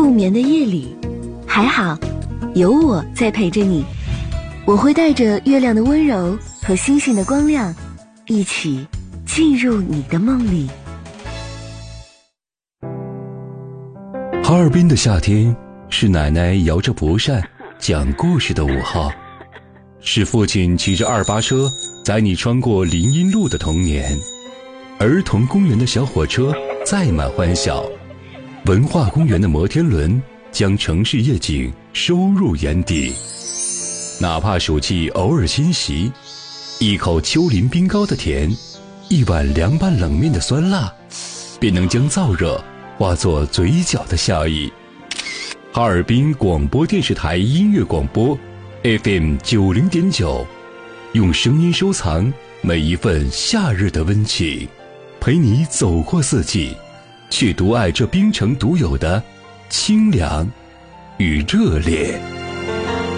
不眠的夜里，还好有我在陪着你。我会带着月亮的温柔和星星的光亮，一起进入你的梦里。 哈尔滨的夏天是奶奶摇着蒲扇讲故事的午后，是父亲骑着288车载你穿过林荫路的童年，儿童公园的小火车载满欢笑，文化公园的摩天轮将城市夜景收入眼底。哪怕暑气偶尔侵袭，一口丘陵冰糕的甜，一碗凉拌冷面的酸辣，便能将燥热化作嘴角的笑意。哈尔滨广播电视台音乐广播 FM 90.9，用声音收藏每一份夏日的温情，陪你走过四季，却独爱这冰城独有的清凉与热烈。